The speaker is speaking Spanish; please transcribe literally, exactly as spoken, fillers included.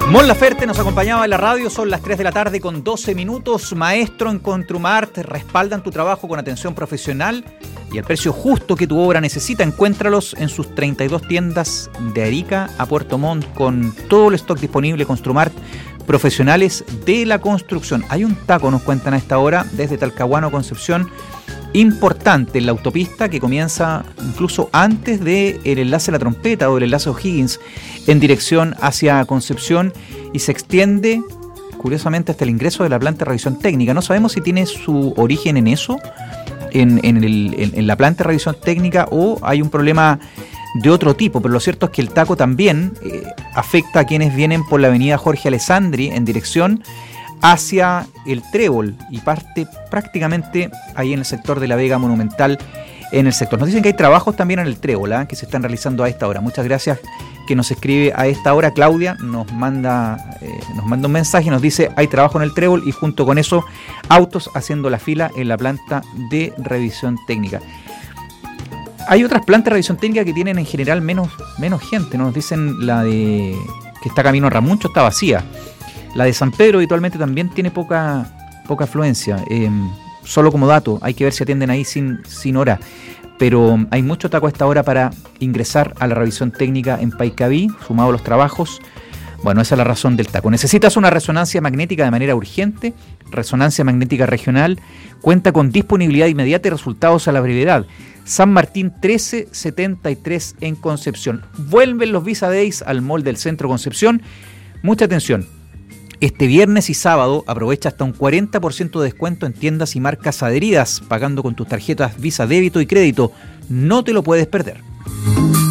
Mon Laferte nos acompañaba en la radio, son las tres de la tarde con doce minutos. Maestro en Construmart, respaldan tu trabajo con atención profesional y el precio justo que tu obra necesita. Encuéntralos en sus treinta y dos tiendas de Arica a Puerto Montt con todo el stock disponible. Construmart, profesionales de la construcción. Hay un taco, nos cuentan a esta hora, desde Talcahuano, Concepción, importante en la autopista que comienza incluso antes del enlace La Trompeta o el enlace O'Higgins en dirección hacia Concepción y se extiende curiosamente hasta el ingreso de la planta de revisión técnica. No sabemos si tiene su origen en eso, en, en, el, en, en la planta de revisión técnica, o hay un problema de otro tipo, pero lo cierto es que el taco también eh, afecta a quienes vienen por la avenida Jorge Alessandri en dirección hacia el Trébol y parte prácticamente ahí en el sector de la Vega Monumental en el sector. Nos dicen que hay trabajos también en el Trébol, ¿eh? que se están realizando a esta hora. Muchas gracias que nos escribe a esta hora. Claudia nos manda, eh, nos manda un mensaje y nos dice hay trabajo en el Trébol y junto con eso autos haciendo la fila en la planta de revisión técnica. Hay otras plantas de revisión técnica que tienen en general menos, menos gente, ¿no? Nos dicen la de que está camino a Ramuncho está vacía. La de San Pedro habitualmente también tiene poca, poca afluencia. Eh, solo como dato, hay que ver si atienden ahí sin, sin hora. Pero hay mucho taco a esta hora para ingresar a la revisión técnica en Paicaví, sumado a los trabajos. Bueno, esa es la razón del taco. Necesitas una resonancia magnética de manera urgente. Resonancia magnética regional cuenta con disponibilidad inmediata y resultados a la brevedad. San Martín trece setenta y tres en Concepción. Vuelven los Visa Days al Mall del Centro Concepción. Mucha atención. Este viernes y sábado aprovecha hasta un cuarenta por ciento de descuento en tiendas y marcas adheridas, pagando con tus tarjetas Visa Débito y Crédito. No te lo puedes perder.